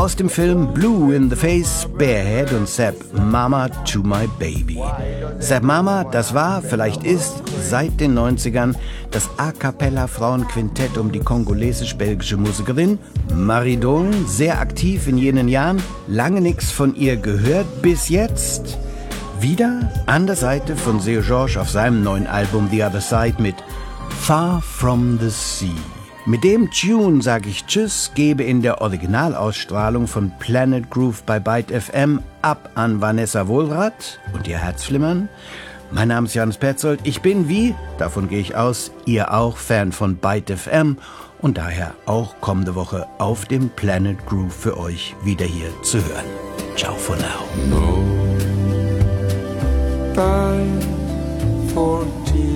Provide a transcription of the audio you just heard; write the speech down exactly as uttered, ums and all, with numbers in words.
aus dem Film Blue in the Face, Barehead und Seb Mama to My Baby. Seb Mama, das war, vielleicht ist, seit den neunzigern das A-Cappella-Frauenquintett um die kongolesisch-belgische Musikerin Marie Dolen, sehr aktiv in jenen Jahren, lange nichts von ihr gehört, bis jetzt wieder an der Seite von Seu Georges auf seinem neuen Album The Other Side mit Far From The Sea. Mit dem Tune sage ich Tschüss, gebe in der Originalausstrahlung von Planet Groove bei Byte F M ab an Vanessa Wohlrath und ihr Herzflimmern. Mein Name ist Johannes Petzold. Ich bin wie, davon gehe ich aus, ihr auch Fan von Byte F M und daher auch kommende Woche auf dem Planet Groove für euch wieder hier zu hören. Ciao for now. No time for tea.